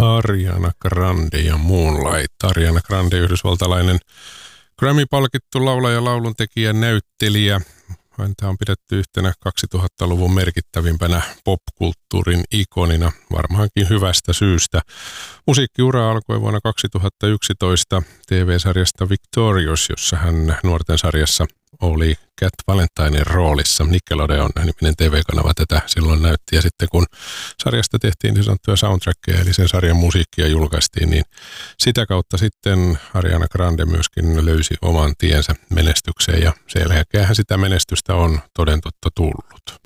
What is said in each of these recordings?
Ariana Grande ja Moonlight. Ariana Grande, yhdysvaltalainen Grammy-palkittu laulaja, lauluntekijä, näyttelijä. Häntä on pidetty yhtenä 2000-luvun merkittävimpänä popkulttuurin ikonina, varmaankin hyvästä syystä. Musiikkiura alkoi vuonna 2011 TV-sarjasta Victorious, jossa hän nuorten sarjassa oli Cat Valentinen roolissa. Nickelodeon-niminen TV-kanava tätä silloin näytti, ja sitten kun sarjasta tehtiin niin sanottuja soundtrackeja, eli sen sarjan musiikkia julkaistiin, niin sitä kautta sitten Ariana Grande myöskin löysi oman tiensä menestykseen, ja sen jälkeen sitä menestystä on toden totta tullut.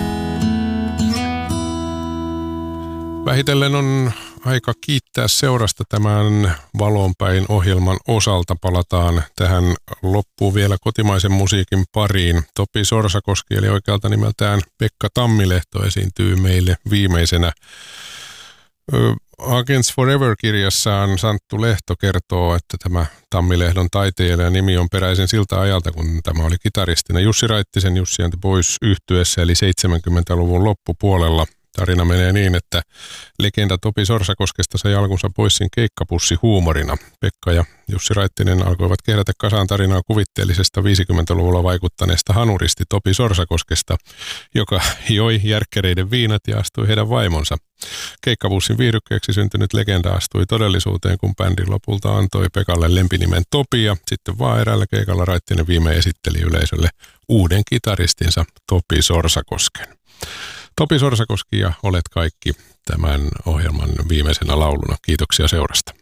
Vähitellen on aika kiittää seurasta tämän Valonpäin ohjelman osalta. Palataan tähän loppuun vielä kotimaisen musiikin pariin. Topi Sorsakoski, eli oikealta nimeltään Pekka Tammilehto, esiintyy meille viimeisenä. Against Forever-kirjassaan Santtu Lehto kertoo, että tämä Tammilehdon taiteilijan nimi on peräisin siltä ajalta, kun tämä oli kitaristina Jussi Raittisen Jussi and the Boys -yhtyeessä, eli 70-luvun loppupuolella. Tarina menee niin, että legenda Topi Sorsakoskesta sai alkunsa Boysin keikkapussi huumorina. Pekka ja Jussi Raittinen alkoivat kerätä kasaan tarinaa kuvitteellisesta 50-luvulla vaikuttaneesta hanuristi Topi Sorsakoskesta, joka joi järkkäreiden viinat ja astui heidän vaimonsa. Keikkapussin viihdykkeeksi syntynyt legenda astui todellisuuteen, kun bändi lopulta antoi Pekalle lempinimen Topi, ja sitten vaan eräällä keikalla Raittinen viime esitteli yleisölle uuden kitaristinsa Topi Sorsakosken. Topi Sorsakoski ja Olet kaikki tämän ohjelman viimeisenä lauluna. Kiitoksia seurasta.